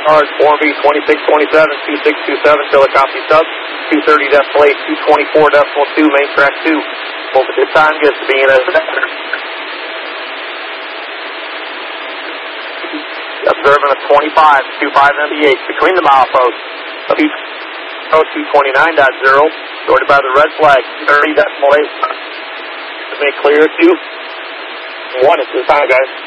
cars, 4B 2627, 2627, Philly copy sub, 230 decimal 8, 224 decimal 2, main track 2. Hope at this time gets to being as observing a 25, 25 MB8 between the mileposts of 229.0, sorted by the red flag, 30 decimal 8. Make clear 2-1 at this time, guys.